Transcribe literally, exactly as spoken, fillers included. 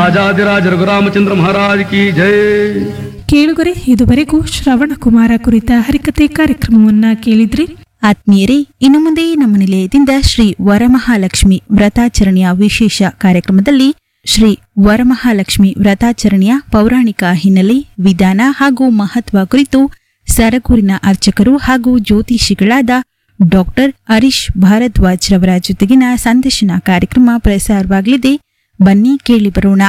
ರಾಜಾದಿರಾಜ ರಘುರಾಮಚಂದ್ರ ಮಹಾರಾಜ್ ಕಿ ಜೈ. ಕೇಳುಗರೆ, ಇದುವರೆಗೂ ಶ್ರವಣ ಕುಮಾರ ಕುರಿತ ಹರಿಕತೆ ಕಾರ್ಯಕ್ರಮವನ್ನ ಕೇಳಿದ್ರಿ. ಆತ್ಮೀಯರೇ, ಇನ್ನು ಮುಂದೆ ನಮ್ಮ ನಿಲಯದಿಂದ ಶ್ರೀ ವರಮಹಾಲಕ್ಷ್ಮಿ ವ್ರತಾಚರಣೆಯ ವಿಶೇಷ ಕಾರ್ಯಕ್ರಮದಲ್ಲಿ ಶ್ರೀ ವರಮಹಾಲಕ್ಷ್ಮಿ ವ್ರತಾಚರಣೆಯ ಪೌರಾಣಿಕ ಹಿನ್ನೆಲೆ, ವಿಧಾನ ಹಾಗೂ ಮಹತ್ವ ಕುರಿತು ಸರಗೂರಿನ ಅರ್ಚಕರು ಹಾಗೂ ಜ್ಯೋತಿಷಿಗಳಾದ ಡಾಕ್ಟರ್ ಹರೀಶ್ ಭಾರದ್ವಾಜ್ ರವರ ಜೊತೆಗಿನ ಸಂದರ್ಶನ ಕಾರ್ಯಕ್ರಮ ಪ್ರಸಾರವಾಗಲಿದೆ. ಬನ್ನಿ ಕೇಳಿ ಬರೋಣ.